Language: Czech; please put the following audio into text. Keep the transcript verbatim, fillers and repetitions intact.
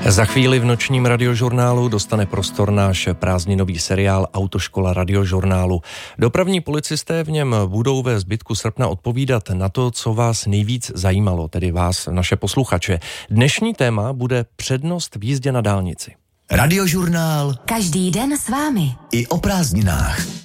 Za chvíli v nočním radiožurnálu dostane prostor náš prázdninový seriál Autoškola radiožurnálu. Dopravní policisté v něm budou ve zbytku srpna odpovídat na to, co vás nejvíc zajímalo, tedy vás, naše posluchače. Dnešní téma bude přednost v jízdě na dálnici. Radiožurnál. Každý den s vámi. I o prázdninách.